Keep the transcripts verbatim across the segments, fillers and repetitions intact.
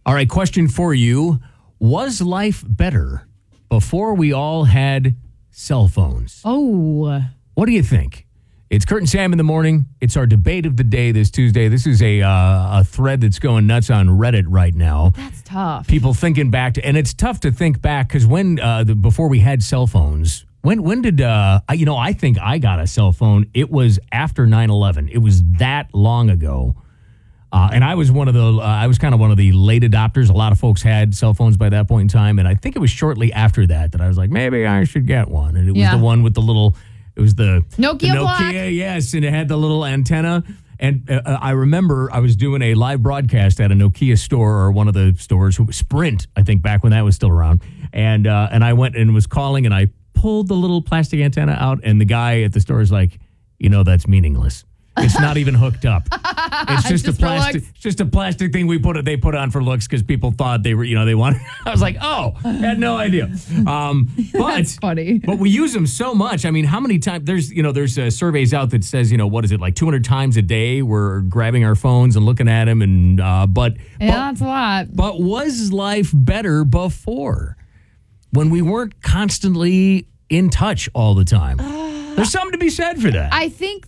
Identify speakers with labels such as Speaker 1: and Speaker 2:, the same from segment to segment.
Speaker 1: All right, question for you. Was life better before we all had cell phones?
Speaker 2: Oh.
Speaker 1: What do you think? It's Kurt and Sam in the morning. It's our debate of the day this Tuesday. This is a uh, a thread that's going nuts on Reddit right now.
Speaker 2: That's tough.
Speaker 1: People thinking back to, and it's tough to think back because when uh, the, before we had cell phones, when when did uh, I, you know? I think I got a cell phone. It was after nine eleven. It was that long ago, uh, and I was one of the uh, I was kind of one of the late adopters. A lot of folks had cell phones by that point in time, and I think it was shortly after that that I was like, maybe I should get one. And it was
Speaker 2: Yeah.
Speaker 1: the one with the little. It was the
Speaker 2: Nokia,
Speaker 1: the Nokia,
Speaker 2: block.
Speaker 1: yes, and it had the little antenna. And uh, I remember I was doing a live broadcast at a Nokia store or one of the stores, Sprint, I think, back when that was still around. And uh, and I went and was calling, and I pulled the little plastic antenna out, and the guy at the store is like, you know, that's meaningless. It's not even hooked up. It's just,
Speaker 2: Just
Speaker 1: a
Speaker 2: for
Speaker 1: plastic.
Speaker 2: looks.
Speaker 1: It's just a plastic thing we put. They put on for looks because people thought they were, you know, they wanted. I was like, oh, I had no idea. Um, but
Speaker 2: That's funny.
Speaker 1: But we use them so much. I mean, how many times? There's, you know, there's uh, surveys out that says, you know, what is it like two hundred times a day we're grabbing our phones and looking at them, and uh, but
Speaker 2: Yeah,
Speaker 1: but,
Speaker 2: that's a lot.
Speaker 1: but was life better before when we weren't constantly in touch all the time? There's something to be said for that.
Speaker 2: I think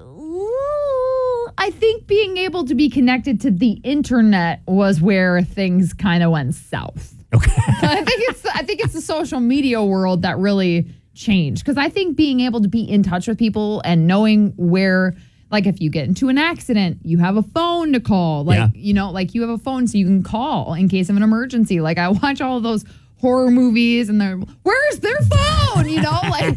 Speaker 2: I think being able to be connected to the internet was where things kind of went south.
Speaker 1: Okay.
Speaker 2: I think it's I think it's the social media world that really changed, because I think being able to be in touch with people and knowing where, like, if you get into an accident, you have a phone to call. Like,
Speaker 1: Yeah.
Speaker 2: you know, like you have a phone so you can call in case of an emergency. Like, I watch all of those horror movies and they're, where's their phone? You know, like.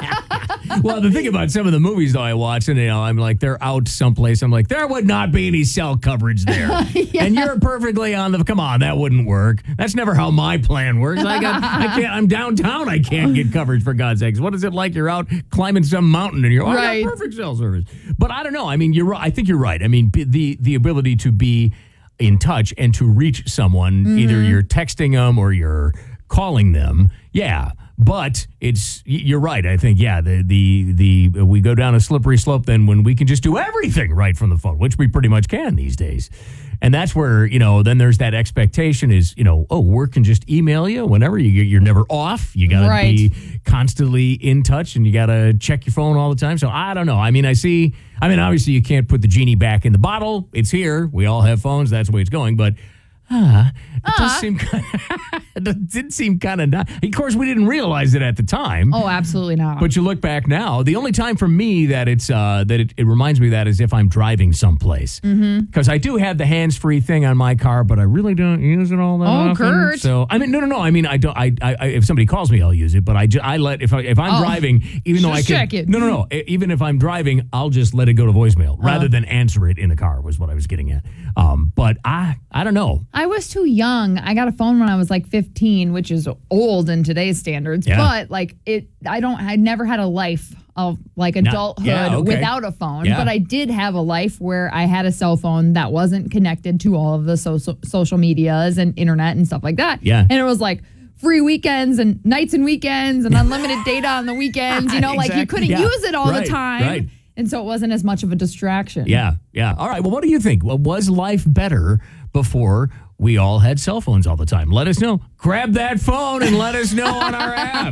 Speaker 1: Well, the thing about some of the movies, though, I watch, and, you know, I'm like, they're out someplace. I'm like, there would not be any cell coverage there.
Speaker 2: Yeah.
Speaker 1: And you're perfectly on the, come on, that wouldn't work. That's never how my plan works. I got, I can't, I'm downtown. I can't get coverage, for God's sakes. What is it like? You're out climbing some mountain and you're, oh, I
Speaker 2: Right.
Speaker 1: got perfect cell service. But I don't know. I mean, you're right. I think you're right. I mean, b- the, the ability to be in touch and to reach someone,
Speaker 2: Mm-hmm.
Speaker 1: either you're texting them or you're calling them. Yeah. But it's, you're right. I think, yeah, the, the, the, we go down a slippery slope then when we can just do everything right from the phone, which we pretty much can these days. And that's where, you know, then there's that expectation is, you know, oh, work can just email you whenever you you're never off. You got to
Speaker 2: Right.
Speaker 1: be constantly in touch and you got to check your phone all the time. So I don't know. I mean, I see, I mean, obviously you can't put the genie back in the bottle. It's here. We all have phones. That's the way it's going. But ah, it does
Speaker 2: Ah.
Speaker 1: seem kind of, it did seem kind of not. Of course, we didn't realize it at the time.
Speaker 2: Oh, absolutely not.
Speaker 1: But you look back now, the only time for me that it's uh, that it, it reminds me of that is if I'm driving someplace. Because
Speaker 2: Mm-hmm.
Speaker 1: I do have the hands-free thing on my car, but I really don't use it all that
Speaker 2: Oh,
Speaker 1: often.
Speaker 2: Kurt.
Speaker 1: So I mean, no, no, no. I mean, I don't. I, I, I if somebody calls me, I'll use it. But I, ju- I let if I if I'm
Speaker 2: Oh,
Speaker 1: driving, even though I
Speaker 2: just
Speaker 1: can.
Speaker 2: check it.
Speaker 1: No, no, no. E- Even if I'm driving, I'll just let it go to voicemail
Speaker 2: Uh-huh.
Speaker 1: rather than answer it in the car. Was what I was getting at. Um, but I, I don't know.
Speaker 2: I was too young. I got a phone when I was like fifteen, which is old in today's standards.
Speaker 1: Yeah.
Speaker 2: But like it, I don't. I never had a life of like adulthood
Speaker 1: yeah, okay.
Speaker 2: without a phone.
Speaker 1: Yeah.
Speaker 2: But I did have a life where I had a cell phone that wasn't connected to all of the social social medias and internet and stuff like that.
Speaker 1: Yeah.
Speaker 2: And it was like free weekends and nights and weekends and unlimited data on the weekends. You know, like you
Speaker 1: Exactly.
Speaker 2: couldn't
Speaker 1: Yeah.
Speaker 2: use it all
Speaker 1: Right,
Speaker 2: the time.
Speaker 1: right.
Speaker 2: And so it wasn't as much of a distraction.
Speaker 1: Yeah, yeah. All right. Well, what do you think? Well, was life better before we all had cell phones all the time? Let us know. Grab that phone and let us know on our app.